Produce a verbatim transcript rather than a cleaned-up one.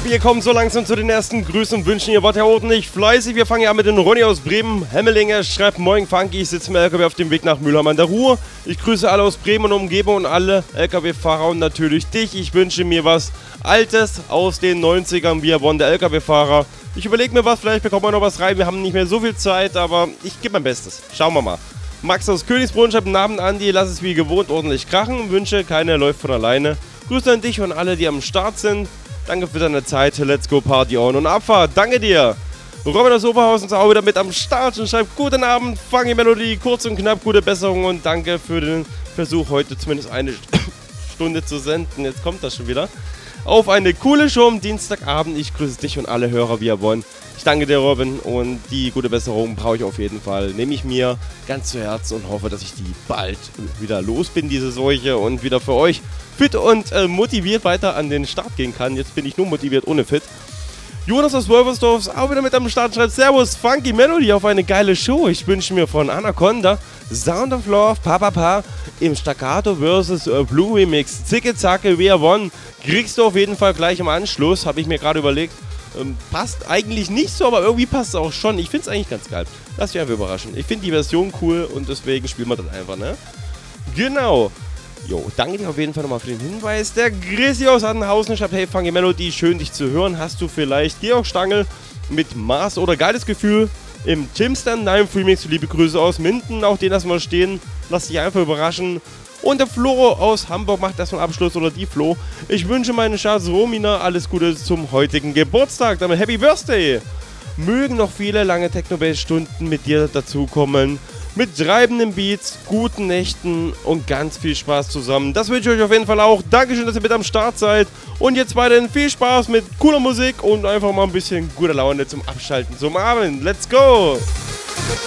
Wir kommen so langsam zu den ersten Grüßen und Wünschen. Ihr wart ja ordentlich fleißig. Wir fangen ja an mit den Ronny aus Bremen. Hemmelinger schreibt: Moin Funky, ich sitze im L K W auf dem Weg nach Mülheim an der Ruhr. Ich grüße alle aus Bremen und Umgebung und alle L K W-Fahrer und natürlich dich. Ich wünsche mir was Altes aus den neunzigern. Wir wollen der L K W-Fahrer. Ich überlege mir was, vielleicht bekommen wir noch was rein. Wir haben nicht mehr so viel Zeit, aber ich gebe mein Bestes. Schauen wir mal. Max aus Königsbrunn schreibt: Namen Andi, lass es wie gewohnt ordentlich krachen. Wünsche, keine läuft von alleine. Grüße an dich und alle, die am Start sind. Danke für deine Zeit. Let's go Party on und Abfahrt. Danke dir. Robin aus Oberhausen ist auch wieder mit am Start und schreibt: Guten Abend, Funky Melodie, kurz und knapp, gute Besserung und danke für den Versuch, heute zumindest eine Stunde zu senden. Jetzt kommt das schon wieder. Auf eine coole Show am Dienstagabend. Ich grüße dich und alle Hörer, wie ihr wollen. Ich danke dir, Robin, und die gute Besserung brauche ich auf jeden Fall. Nehme ich mir ganz zu Herzen und hoffe, dass ich die bald wieder los bin, diese Seuche, und wieder für euch fit und äh, motiviert weiter an den Start gehen kann. Jetzt bin ich nur motiviert ohne fit. Jonas aus Wolfersdorf ist auch wieder mit am Start, schreibt: Servus, Funky Melody, auf eine geile Show. Ich wünsche mir von Anaconda Sound of Love, Papa Pa im Staccato versus äh, Blue Remix. Zicke Zacke, wer won? Kriegst du auf jeden Fall gleich im Anschluss, habe ich mir gerade überlegt. Ähm, passt eigentlich nicht so, aber irgendwie passt es auch schon. Ich finde es eigentlich ganz geil. Lass dich einfach überraschen. Ich finde die Version cool und deswegen spielen wir das einfach, ne? Genau. Jo, danke dir auf jeden Fall nochmal für den Hinweis. Der Grissi aus Addenhausen schreibt: Hey Funky Melody, schön dich zu hören. Hast du vielleicht Georg Stangl mit Mars oder Geiles Gefühl im Timster Nine Remix? Liebe Grüße aus Minden, auch den lassen wir stehen. Lass dich einfach überraschen. Und der Flo aus Hamburg macht erstmal Abschluss, oder die Flo. Ich wünsche meinen Schatz Romina alles Gute zum heutigen Geburtstag. Damit Happy Birthday! Mögen noch viele lange Techno-Bass-Stunden mit dir dazukommen. Mit treibenden Beats, guten Nächten und ganz viel Spaß zusammen. Das wünsche ich euch auf jeden Fall auch. Dankeschön, dass ihr mit am Start seid. Und jetzt weiterhin viel Spaß mit cooler Musik und einfach mal ein bisschen guter Laune zum Abschalten zum Abend. Let's go!